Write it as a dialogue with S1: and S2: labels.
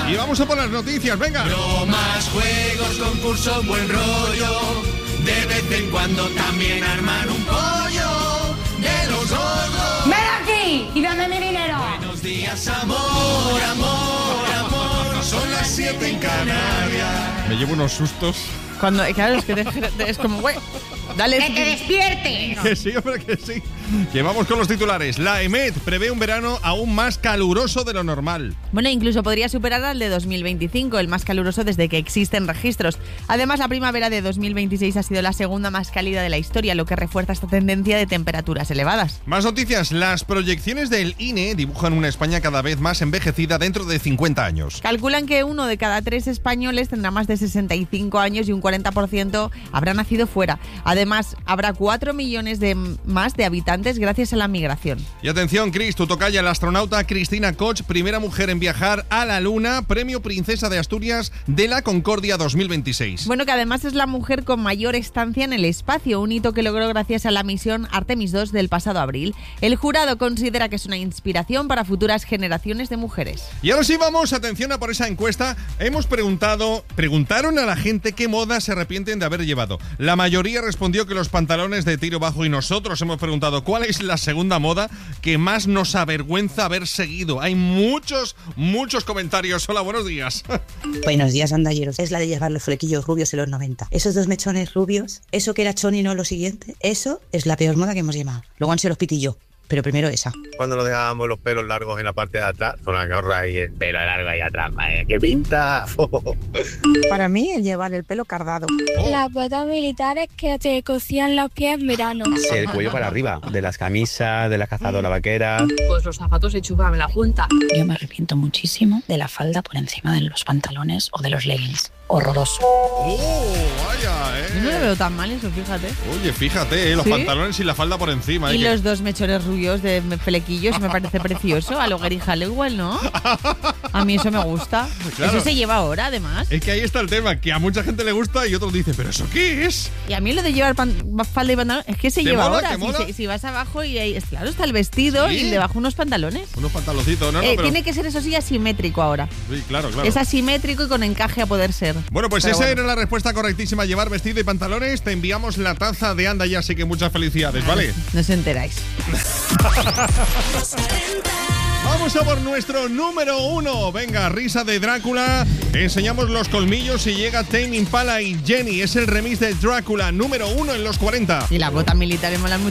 S1: Y vamos a por las noticias, venga.
S2: Bromas, juegos, concursos, buen rollo. De vez en cuando también arman un pollo de los gordos.
S3: ¡Ven aquí y dame mi dinero!
S2: Buenos días, amor, amor, amor. Son las 7 en Canarias.
S1: Me llevo unos sustos.
S4: Cuando, claro, es que es como, güey, dale.
S3: ¡Que te despiertes!
S1: Que sí, hombre, que sí. Que vamos con los titulares. La EMET prevé un verano aún más caluroso de lo normal.
S4: Bueno, incluso podría superar al de 2025, el más caluroso desde que existen registros. Además, la primavera de 2026 ha sido la segunda más cálida de la historia, lo que refuerza esta tendencia de temperaturas elevadas.
S1: Más noticias. Las proyecciones del INE dibujan una España cada vez más envejecida dentro de 50 años.
S4: Calculan que 1 de cada 3 españoles tendrá más de 65 años y un 40% habrá nacido fuera. Además, habrá 4 millones más de habitantes gracias a la migración.
S1: Y atención, Cris, tu tocaya, la astronauta Cristina Koch, primera mujer en viajar a la Luna, premio Princesa de Asturias de la Concordia 2026.
S4: Bueno, que además es la mujer con mayor estancia en el espacio, un hito que logró gracias a la misión Artemis II del pasado abril. El jurado considera que es una inspiración para futuras generaciones de mujeres.
S1: Y ahora sí vamos, atención a por esa encuesta. Preguntaron a la gente qué moda se arrepienten de haber llevado. La mayoría respondió que los pantalones de tiro bajo, y nosotros hemos preguntado ¿cuál es la segunda moda que más nos avergüenza haber seguido? Hay muchos comentarios. Hola, buenos días.
S5: Buenos días, andalleros. Es la de llevar los flequillos rubios en los 90. Esos 2 mechones rubios, eso que era choni no lo siguiente, eso es la peor moda que hemos llevado. Luego han sido los pitillos, pero primero esa.
S6: Cuando nos dejábamos los pelos largos en la parte de atrás, con la gorra y el pelo largo ahí atrás, ¡qué pinta!
S7: Para mí, el llevar el pelo cardado.
S8: Las botas militares que te cosían los pies en verano.
S9: Sí, el cuello para arriba, de las camisas, de la cazadora vaquera.
S10: Pues los zapatos se chupaban en la punta.
S11: Yo me arrepiento muchísimo de la falda por encima de los pantalones o de los leggings. Horroroso.
S1: Vaya,
S4: Yo no lo veo tan mal eso, fíjate.
S1: Oye, fíjate, los
S4: ¿Sí?
S1: pantalones y la falda por encima.
S4: Y los 2 mechones rubios de flequillos me parece precioso. A lo Gary Halliwell, ¿no? A mí eso me gusta.
S1: Claro.
S4: Eso se lleva ahora, además.
S1: Es que ahí está el tema, que a mucha gente le gusta y otros dicen, ¿pero eso qué es?
S4: Y a mí lo de llevar falda y pantalón es que se
S1: ¿Te
S4: lleva
S1: mola?
S4: ahora.
S1: ¿Te mola?
S4: Si vas abajo y ahí, claro, está el vestido
S1: ¿Sí?
S4: y debajo unos pantalones.
S1: Unos pantaloncitos, ¿no? Pero...
S4: Tiene que ser, eso sí, asimétrico ahora.
S1: Sí, claro.
S4: Es asimétrico y con encaje a poder ser.
S1: Bueno, pues esa era la respuesta correctísima, llevar vestido y pantalones. Te enviamos la taza de Anda Ya, así que muchas felicidades, ¿vale?
S4: No os enteráis.
S1: Vamos a por nuestro número 1. Venga, risa de Drácula. Enseñamos los colmillos y llega Tame Impala y Jenny. Es el remix de Drácula, número 1 en los 40.
S4: Y las botas militares molan mucho.